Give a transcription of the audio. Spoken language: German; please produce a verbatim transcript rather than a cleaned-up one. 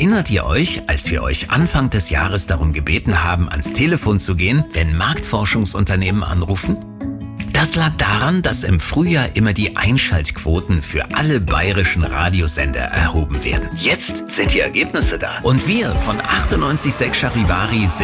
Erinnert ihr euch, als wir euch Anfang des Jahres darum gebeten haben, ans Telefon zu gehen, wenn Marktforschungsunternehmen anrufen? Das lag daran, dass im Frühjahr immer die Einschaltquoten für alle bayerischen Radiosender erhoben werden. Jetzt sind die Ergebnisse da. Und wir von achtundneunzig Komma sechs Charivari